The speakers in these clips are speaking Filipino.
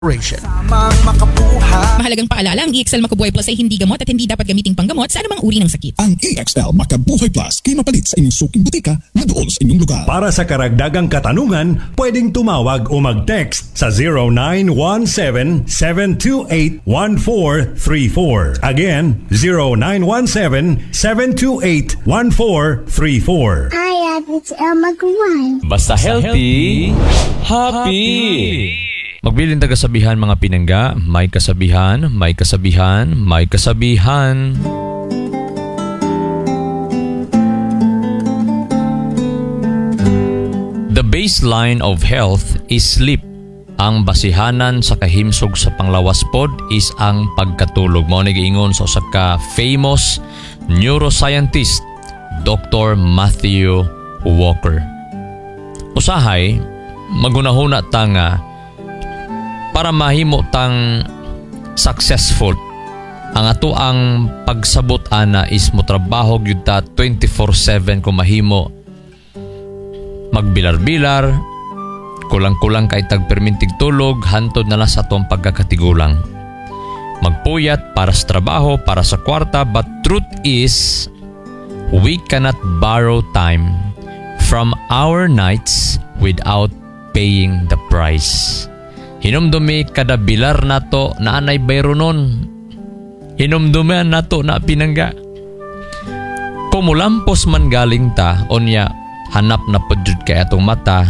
Mahalagang paalala, ang EXL Makabuhay Plus ay hindi gamot at hindi dapat gamiting panggamot sa anumang uri ng sakit. Ang EXL Makabuhay Plus ay mapalit sa inyong suking butika na doon sa inyong lugar. Para sa karagdagang katanungan, pwedeng tumawag o mag-text sa 0917-728-1434. Again, 0917-728-1434. Hi, it's Elma Guay. Basta healthy, happy! Magbilin tagasabihan mga pinangga, may kasabihan, may kasabihan, may kasabihan. The baseline of health is sleep. Ang basihanan sa kahimsog sa panglawas pod is ang pagkatulog. Mao ni giingon sa usa ka famous neuroscientist, Dr. Matthew Walker. Usahay magunahuna ta nga para mahimo tang successful ang ato ang pagsabot ana is mo trabaho gyud ta 24/7 kung mahimo magbilar-bilar kulang-kulang kay tagpermintig tulog hantod na lang sa atong pagkakatigulang magpuyat para sa trabaho para sa kwarta but truth is we cannot borrow time from our nights without paying the price. Hinumdumi kada bilar nato na anay bayronon. Hinumdumi nato na pinangga. Kumulampos man galing ta, onya hanap na pudjud kay atong mata.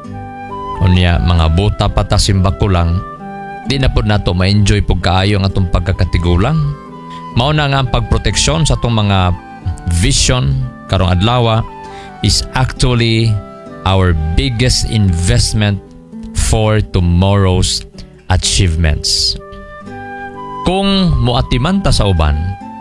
Onya mga buta pata simbako lang. Di na pud nato ma-enjoy pug kaayo ang atong pagkakatigulang. Mao na nga ang pagproteksyon sa atong mga vision karong adlaw is actually our biggest investment for tomorrow's achievements. Kung moatiman ta sa uban,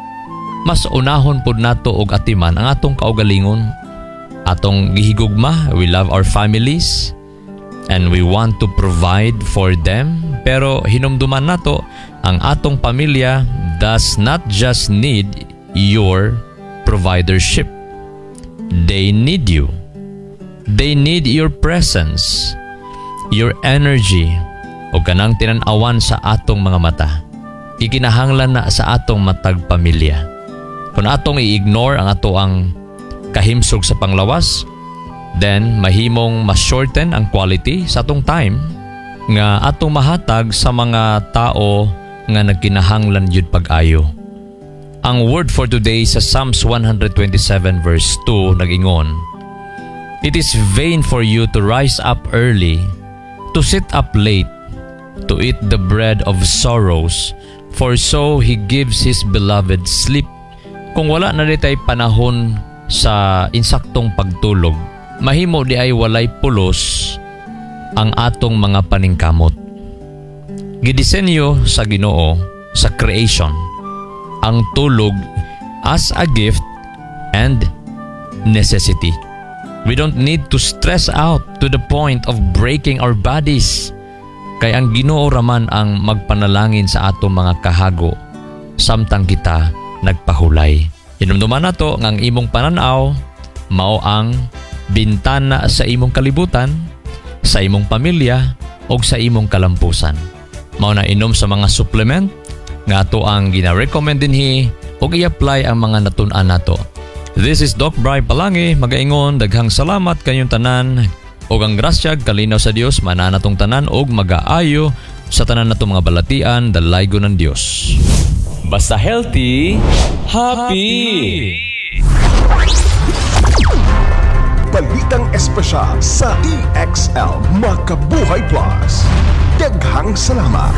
mas unahon pud nato og atiman ang atong kaugalingon, atong gihigugma. We love our families and we want to provide for them. Pero hinumduman nato ang atong pamilya does not just need your providership. They need you. They need your presence, your energy, o kanang tinan-awan sa atong mga mata. Ikinahanglan na sa atong matag pamilya. Kung atong i-ignore ang ato ang kahimsog sa panglawas, then mahimong mas-shorten ang quality sa atong time nga atong mahatag sa mga tao nga nagkinahanglan yun pag-ayo. Ang word for today sa Psalms 127 verse 2 nag-ingon, "It is vain for you to rise up early, to sit up late, to eat the bread of sorrows, for so he gives his beloved sleep." Kung wala na ditay panahon sa insaktong pagtulog, mahimo di ay walay pulos ang atong mga paningkamot. Gidisenyo sa Ginoo sa creation ang tulog as a gift and necessity. We don't need to stress out to the point of breaking our bodies. Kay ang Ginoo raman ang magpanalangin sa atong mga kahago samtang kita nagpahulay. Hinumduman nato nga ang imong pananaw mao ang bintana sa imong kalibutan, sa imong pamilya o sa imong kalampusan. Mao na inom sa mga supplement nga ato ang gina-recommend dinhi o i-apply ang mga natun-an nato. This is Doc Bri Palangi, magaingon daghang salamat kayong tanan og ang grasya kalinaw sa Dios mananatong tanan og magaayo sa tanan natong mga balatian dalaygo ng Dios. Basta healthy, happy. Balitang espesyal sa EXL Makabuhay Plus. Daghang salamat.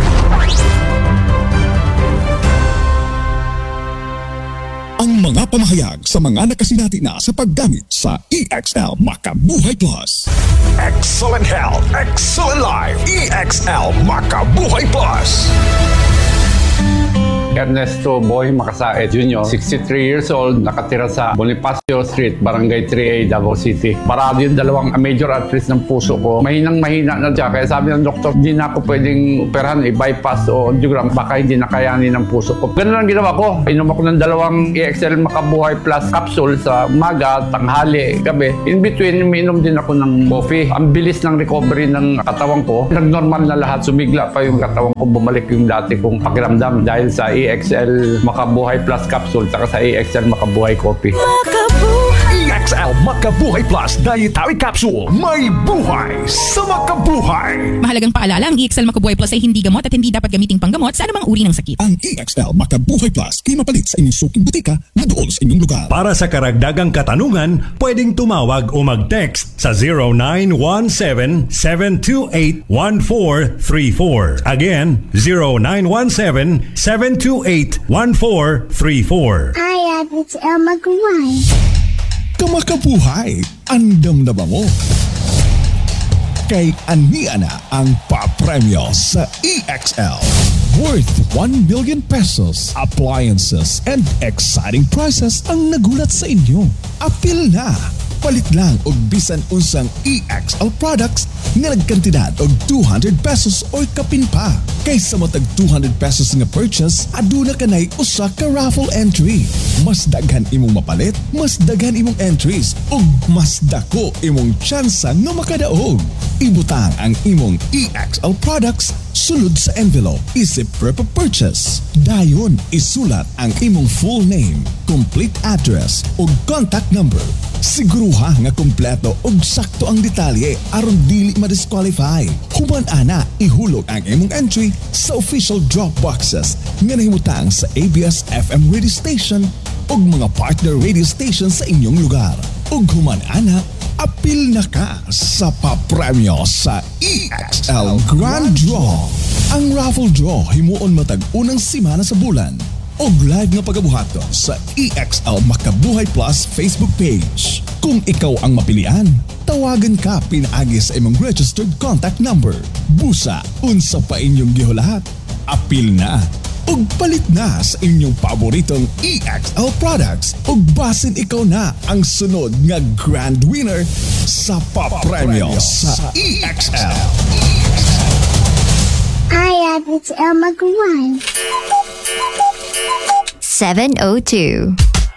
Ang mga pamahayag sa mga nakasinati na sa paggamit sa EXL Makabuhay Plus. Excellent health, excellent life. EXL Makabuhay Plus. Ernesto Boy Makasaet Jr., 63 years old, nakatira sa Bonifacio Street, Barangay 3A, Davao City. Parado yung dalawang major arteries ng puso ko. Mahinang-mahina na siya. Kaya sabi ng doktor, hindi na ako pwedeng operahan, i-bypass o angiogram. Baka hindi na kayanin ng puso ko. Ganun ang ginawa ko. Inom ako ng dalawang EXL Makabuhay Plus capsule sa umaga, tanghali, gabi. In between, umiinom din ako ng coffee. Ang bilis ng recovery ng katawan ko. Nag-normal na lahat. Sumigla pa yung katawan ko. Bumalik yung dati kong pakiramdam dahil sa EXL Makabuhay Plus capsule saka sa EXL Makabuhay Coffee. EXL Makabuhay Plus Dietary Capsule. May buhay sa makabuhay. Mahalagang paalala, ang EXL Macabuhay Plus ay hindi gamot at hindi dapat gamiting panggamot sa anumang uri ng sakit. Ang EXL Makabuhay Plus ay mapalit sa inyong suking butika na doon sa inyong lugar. Para sa karagdagang katanungan, pwedeng tumawag o mag-text sa 0917-728-1434. Again, 0917-728-1434. Hi, it's Elma Gawai. Kamakabuhay, andam na ba mo? Kay ania na ang papremyo sa EXL. Worth 1 million pesos, appliances, and exciting prizes ang nagulat sa inyo. Apil na! Palit lang og bisan unsang EXL products nga nagkantidad og 200 pesos or kapin pa. Kaysa mo tag 200 pesos nga purchase, aduna kanay usa ka raffle entry. Mas daghan imong mapalit, mas daghan imong entries, ug mas dako imong tsansa nga makadaog. Ibutang ang imong EXL products sulod sa envelope. Isip per purchase. Dayon isulat ang imong full name, complete address ug contact number. Siguruha nga kompleto ug sakto ang detalye aron dili ma-disqualify. Human ana ihulog ang imong entry sa official drop boxes nga nahimutang sa ABS-FM radio station ug mga partner radio station sa inyong lugar. Ug human ana apil na ka sa papremyo sa EXL Grand Draw. Ang raffle draw himuon matag unang semana sa bulan. Og live nga pagabuhaton sa EXL Makabuhay Plus Facebook page. Kung ikaw ang mapilian, tawagan ka pinaagi sa imong registered contact number. Busa, unsa pa inyong gihulahat. Apil na! Ug palit na sa inyong paboritong EXL products ug basin ikaw na ang sunod nga grand winner sa papremyo sa EXL. Hi, it's Elma Gawai. 702.